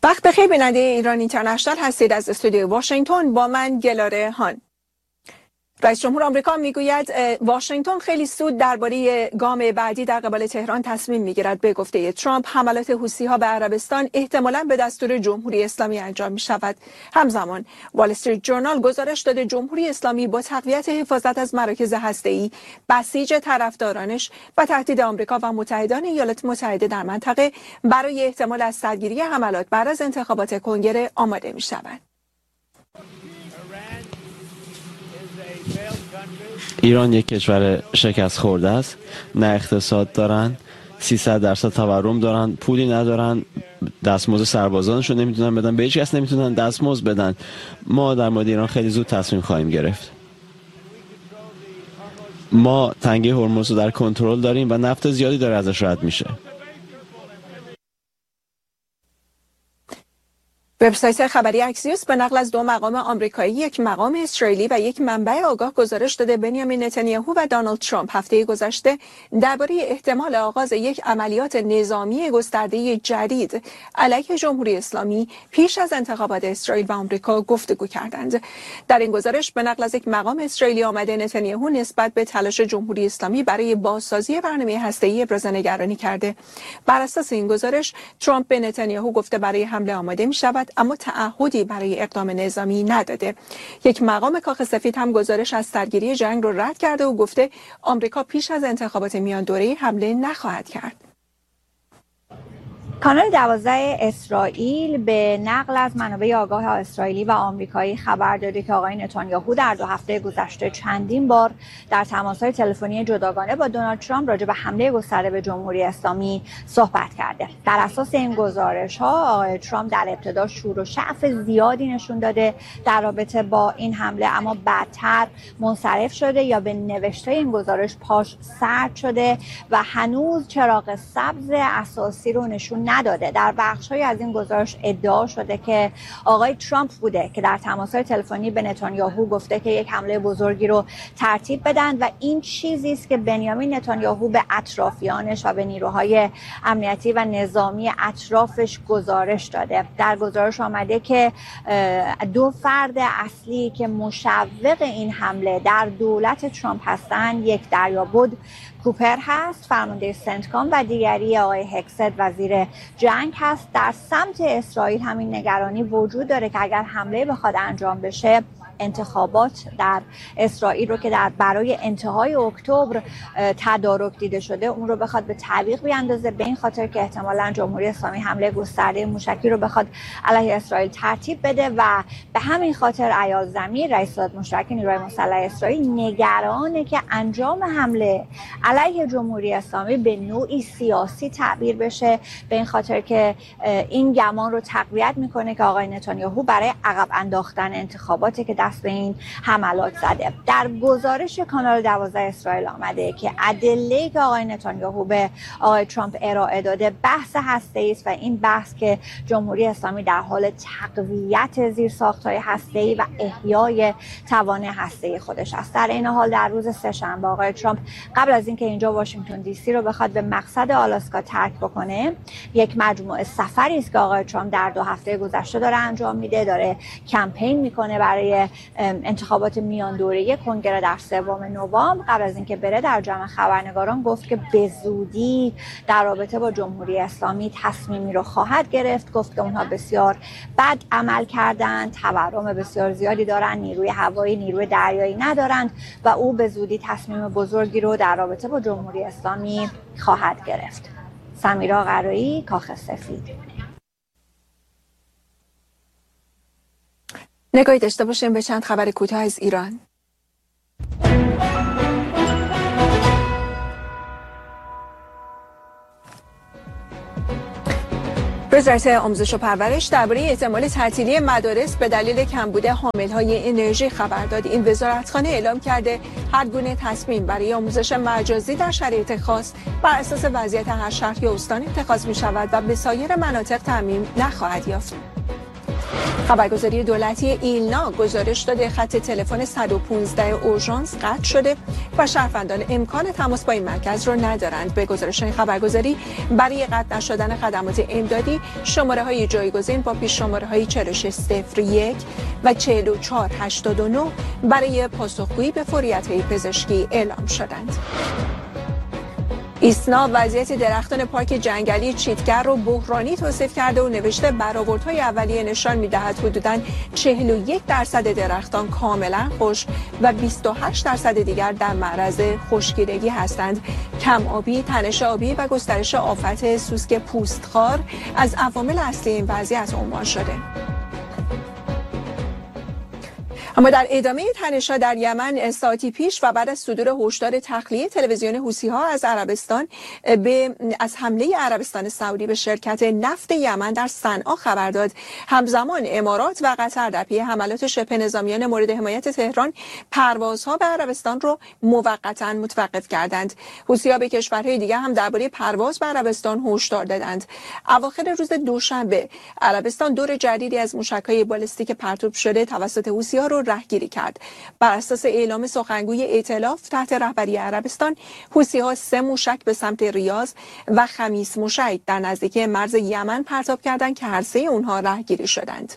وقت بخیر بیننده ایران اینترنشنال هستید. از استودیو واشنگتن با من گلاره هان. رئیس جمهور آمریکا میگوید واشنگتن خیلی زود درباره گام بعدی در قبال تهران تصمیم میگیرد. به گفته ترامپ حملات حوثی‌ها به عربستان احتمالاً به دستور جمهوری اسلامی انجام می شود. همزمان وال استریت ژورنال گزارش داده جمهوری اسلامی با تقویت حفاظت از مراکز هسته‌ای، بسیج طرفدارانش و تهدید آمریکا و متحدان ایالات متحده در منطقه برای احتمال از سرگیری حملات بعد از انتخابات کنگره آماده می شود. ایران یک کشور شکست خورده است، نه اقتصاد دارن، 300% تورم دارن، پولی ندارن، دستمزد سربازانشون نمیتونن بدن، به هیچ کس نمیتونن دستمزد بدن. ما در مورد ایران خیلی زود تصمیم خواهیم گرفت. ما تنگه هرمز رو در کنترل داریم و نفت زیادی داره ازش رد میشه. وبسایت خبری اکسیوس به نقل از 2 مقام آمریکایی، 1 مقام اسرائیلی و 1 منبع آگاه گزارش داده بنیامین نتانیاهو و دونالد ترامپ هفته گذشته درباره احتمال آغاز یک عملیات نظامی گسترده جدید علیه جمهوری اسلامی پیش از انتخابات اسرائیل و آمریکا گفتگو کردند. در این گزارش به نقل از 1 مقام اسرائیلی آمده نتانیاهو نسبت به تلاش جمهوری اسلامی برای بازسازی برنامه هسته‌ای ابراز نگرانی کرده. بر اساس این گزارش ترامپ به نتانیاهو گفته برای حمله آماده می‌شود، اما تعهدی برای اقدام نظامی نداده. 1 مقام کاخ سفید هم گزارش از سرگیری جنگ رو رد کرده و گفته آمریکا پیش از انتخابات میان دوره‌ای حمله نخواهد کرد. کانال 12 اسرائیل به نقل از منابع آگاه اسرائیلی و آمریکایی خبر داده که آقای نتانیاهو در 2 هفته گذشته چندین بار در تماس‌های تلفنی جداگانه با دونالد ترامپ راجع به حمله گسترده به جمهوری اسلامی صحبت کرده. در اساس این گزارش‌ها آقای ترامپ در ابتدا شور و شعف زیادی نشون داده در رابطه با این حمله، اما بعدتر منصرف شده یا به نوشته این گزارش پاش سرد شده و هنوز چراغ سبز اساسی رو نشون نداده. در بخش‌های از این گزارش ادعا شده که آقای ترامپ بوده که در تماس‌های تلفنی به نتانیاهو گفته که یک حمله بزرگی رو ترتیب بدن و این چیزی است که بنیامین نتانیاهو به اطرافیانش و به نیروهای امنیتی و نظامی اطرافش گزارش داده. در گزارش آمده که 2 فرد اصلی که مشوق این حمله در دولت ترامپ هستند، یک دریابد کوپر هست، فرمانده سنتکام، و دیگری آقای هکست، وزیر جنگ هست. در سمت اسرائیل همین نگرانی وجود داره که اگر حمله بخواد انجام بشه، انتخابات در اسرائیل رو که برای انتهای اکتبر تدارک دیده شده اون رو بخواد به تعویق بیاندازه، به این خاطر که احتمالاً جمهوری اسلامی حمله گسترده موشکی رو بخواد علیه اسرائیل ترتیب بده و به همین خاطر ایاز زمیر، رئیس هیئت مشترکه نیروهای مسلح اسرائیل، نگرانه که انجام حمله علیه جمهوری اسلامی به نوعی سیاسی تعبیر بشه، به این خاطر که این گمان رو تقویت میکنه که آقای نتانیاهو برای عقب انداختن انتخاباتی که دست به این حملات زده. در گزارش کانال 12 اسرائیل آمده که ادله‌ای که آقای نتانیاهو به آقای ترامپ ارائه داده بحث هسته‌ای است و این بحث که جمهوری اسلامی در حال تقویت زیرساخت‌های هسته‌ای و احیای توان هسته‌ای خودش است. در این حال در روز سه‌شنبه آقای ترامپ قبل از اینکه اینجا واشنگتن دی سی رو بخواد به مقصد آلاسکا ترک بکنه، یک مجموعه سفری است که آقای ترامپ در 2 هفته گذشته داره انجام میده، داره کمپین میکنه برای انتخابات میان دوره‌ای کنگره در 3 نوامبر. قبل از اینکه بره در جمع خبرنگاران گفت که به زودی در رابطه با جمهوری اسلامی تصمیمی رو خواهد گرفت. گفت که اونها بسیار بد عمل کردند، تورم بسیار زیادی دارن، نیروی هوایی، نیروی دریایی ندارند و او به زودی تصمیم بزرگی رو در رابطه با جمهوری اسلامی خواهد گرفت. سمیرا قرایی، کاخ سفید. نگاهی داشته باشیم به چند خبر کوتاه از ایران. وزارت آموزش و پرورش درباره احتمال تعطیلی مدارس به دلیل کمبود حامل‌های انرژی خبر داد. این وزارتخانه اعلام کرده هر گونه تصمیم برای آموزش مجازی در شرایط خاص بر اساس وضعیت هر شهر یا استان اتخاذ می‌شود و به سایر مناطق تعمیم نخواهد یافت. خبرگزاری دولتی ایلنا گزارش داده خط تلفن 115 اورژانس قطع شده و شهروندان امکان تماس با این مرکز را ندارند. به گزارش این خبرگزاری برای قطع نشدن خدمات امدادی شماره‌های جایگزین با پیش شماره‌های 4601 و 4489 برای پاسخگویی به فوریت‌های پزشکی اعلام شدند. ایسنا وضعیت درختان پارک جنگلی چیتگر رو بحرانی توصیف کرده و نوشته برآوردهای اولیه نشان می‌دهد حدوداً 41% درختان کاملا خشک و 28% دیگر در معرض خشکیدگی هستند. کم آبی، تنش آبی و گسترش آفت سوسک پوستخوار از عوامل اصلی این وضعیت عنوان شده. اما در ادامه تنش‌ها در یمن ساعتی پیش و بعد از صدور هشدار تخلیه تلویزیون حوثی‌ها از عربستان از حمله عربستان سعودی به شرکت نفت یمن در صنعا خبر داد. همزمان امارات و قطر در پی حملات شبه نظامیان مورد حمایت تهران پروازها به عربستان را موقتا متوقف کردند. حوثی‌ها به کشورهای دیگر هم درباره پرواز به عربستان هشدار دادند. اواخر روز دوشنبه عربستان دور جدیدی از موشک‌های بالستیک پرتاب شده توسط حوثی‌ها را رهگیری کرد. بر اساس اعلام سخنگوی ائتلاف تحت رهبری عربستان، حوثی‌ها 3 موشک به سمت ریاض و خمیس موشک در نزدیکی مرز یمن پرتاب کردند که هر 3 اونها رهگیری شدند.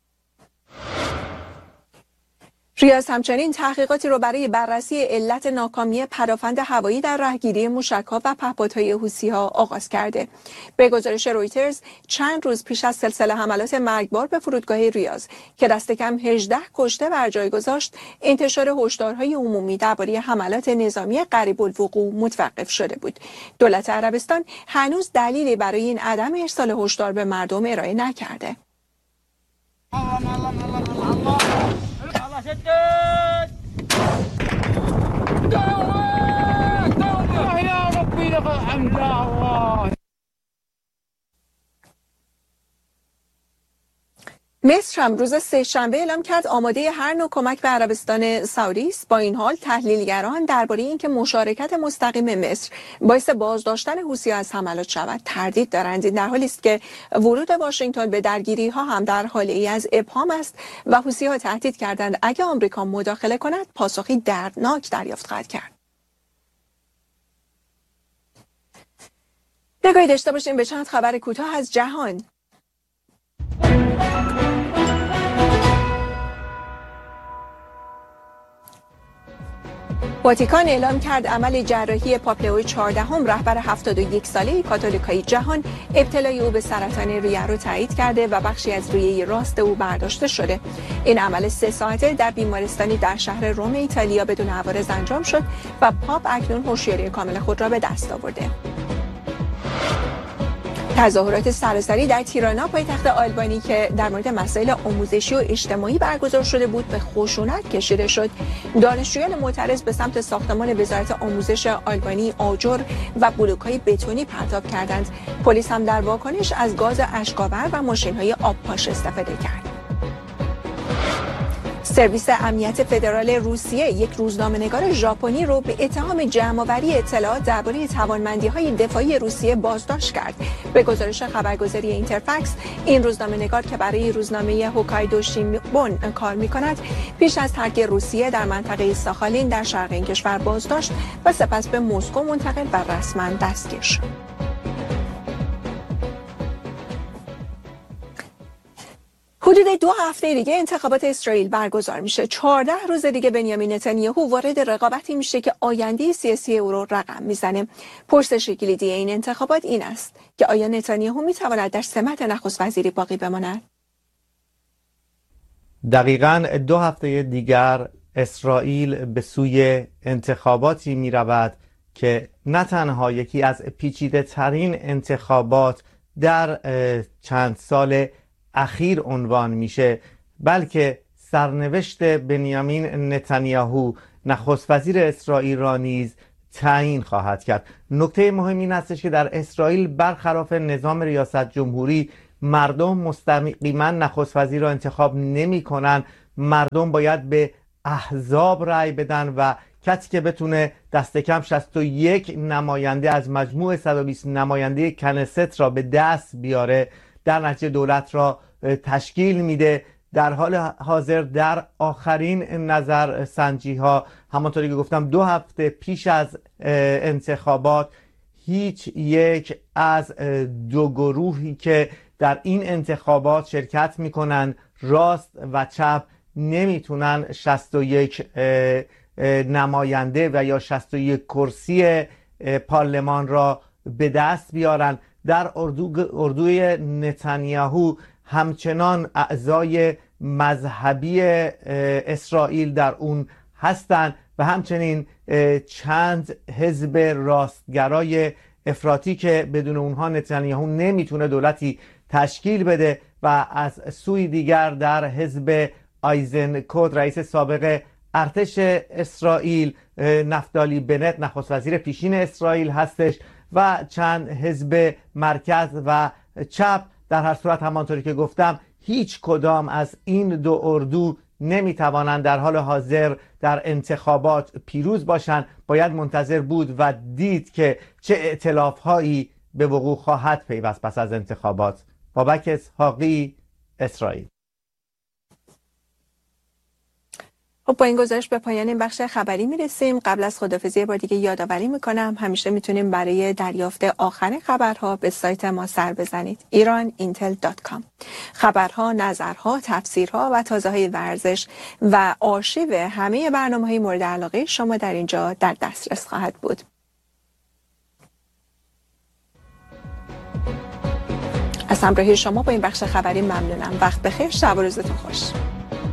ریاض همچنین تحقیقاتی را برای بررسی علت ناکامی پدافند هوایی در رهگیری موشک‌ها و پهپادهای حوثی‌ها آغاز کرده. به گزارش رویترز چند روز پیش از سلسله حملات مرگبار به فرودگاه ریاض که دست کم 18 کشته بر جای گذاشت، انتشار هشدارهای عمومی درباره حملات نظامی قریب الوقوع متوقف شده بود. دولت عربستان هنوز دلیلی برای این عدم ارسال هشدار به مردم ارائه نکرده. مصر هم روز سه‌شنبه اعلام کرد آماده هر نوع کمک به عربستان سعودی است. با این حال تحلیلگران درباره اینکه مشارکت مستقیم مصر باعث بازداشتن حوثی‌ها از حملات شود تردید دارند. این در حالی است که ورود واشنگتن به درگیری‌ها هم در حال ای از ابهام است و حوثی‌ها تهدید کردند اگر آمریکا مداخله کند پاسخی دردناک دریافت خواهد کرد. نگاهی داشته باشیم به چند خبر کوتاه از جهان. واتیکان اعلام کرد عمل جراحی پاپ لئو 14 رهبر 71 ساله کاتولیکای جهان ابتلای او به سرطان ریه را تایید کرده و بخشی از ریه راست او برداشته شده. این عمل 3 ساعته در بیمارستانی در شهر روم ایتالیا بدون عوارض انجام شد و پاپ اکنون هوشیاری کامل خود را به دست آورده. تظاهرات سراسری در تیرانا پایتخت آلبانی که در مورد مسائل آموزشی و اجتماعی برگزار شده بود به خشونت کشیده شد. دانشجویان معترض به سمت ساختمان وزارت آموزش آلبانی آجر و بلوک‌های بتونی پرتاب کردند. پلیس هم در واکنش از گاز اشک‌آور و ماشین‌های آبپاش استفاده کرد. سرویس امنیت فدرال روسیه یک روزنامه‌نگار ژاپنی رو به اتهام جمع‌آوری اطلاعات درباره توانمندی‌های دفاعی روسیه بازداشت کرد. به گزارش خبرگزاری اینترفکس، این روزنامه‌نگار که برای روزنامه هوکایدو شینبون کار می‌کند، پیش از ترک روسیه در منطقه ساخالین در شرق این کشور بازداشت و سپس به مسکو منتقل و رسما دستگیر شد. حدود 2 هفته دیگه انتخابات اسرائیل برگزار میشه. 14 روز دیگه بنیامین نتانیاهو وارد رقابتی میشه که آینده سیاسی او رو رقم میزنه. پرسش کلیدی این انتخابات این است که آیا نتانیاهو میتواند در سمت نخست وزیری باقی بماند؟ دقیقاً 2 هفته دیگر اسرائیل به سوی انتخاباتی میرود که نه تنها یکی از پیچیده ترین انتخابات در چند سال اخیر عنوان میشه، بلکه سرنوشت بنیامین نتانیاهو نخست وزیر اسرائیل را نیز تعیین خواهد کرد. نکته مهم این است که در اسرائیل برخلاف نظام ریاست جمهوری مردم مستقیما نخست وزیر را انتخاب نمی کنند. مردم باید به احزاب رأی بدن و کسی که بتونه دست کم 61 نماینده از مجموع 120 نماینده کنست را به دست بیاره در نتیجه دولت را تشکیل میده. در حال حاضر در آخرین نظر سنجی ها، همانطوری که گفتم 2 هفته پیش از انتخابات، هیچ یک از 2 گروهی که در این انتخابات شرکت میکنن، راست و چپ، نمیتونن 61 نماینده و یا 61 کرسی پارلمان را به دست بیارن. در اردوی نتانیاهو همچنان اعضای مذهبی اسرائیل در اون هستند و همچنین چند حزب راستگرای افراطی که بدون اونها نتانیاهو نمیتونه دولتی تشکیل بده. و از سوی دیگر در حزب آیزنکوت، رئیس سابق ارتش اسرائیل، نفتالی بنت، نخست وزیر پیشین اسرائیل هستش و چند حزب مرکز و چپ. در هر صورت همانطوری که گفتم هیچ کدام از این 2 اردو نمیتوانند در حال حاضر در انتخابات پیروز باشند. باید منتظر بود و دید که چه ائتلاف‌هایی به وقوع خواهد پیوست پس از انتخابات. بابک اسحاقی، اسرائیل. خب با این گزارش به پایان این بخش خبری میرسیم. قبل از خداحافظی بار دیگه یادآوری میکنم همیشه میتونیم برای دریافت آخرین خبرها به سایت ما سر بزنید iran-intel.com. خبرها، نظرها، تفسیرها و تازه‌های ورزش و آرشیو همه برنامه‌های مورد علاقه شما در اینجا در دسترس خواهد بود. از همراهی شما با این بخش خبری ممنونم. وقت بخیر، شب و روزتون خوش.